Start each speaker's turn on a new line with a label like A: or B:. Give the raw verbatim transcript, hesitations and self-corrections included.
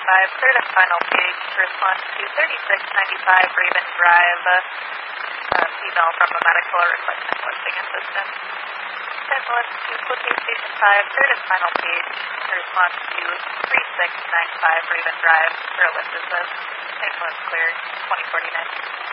A: ninety-five, third and final page to respond to thirty-six ninety-five Raven Drive, uh, female from a medical requesting lifting assistance. San Luis to Spokane Station five, third and final page to respond to thirty-six ninety-five Raven Drive, for a lift assist. San Luis clear, twenty forty-nine.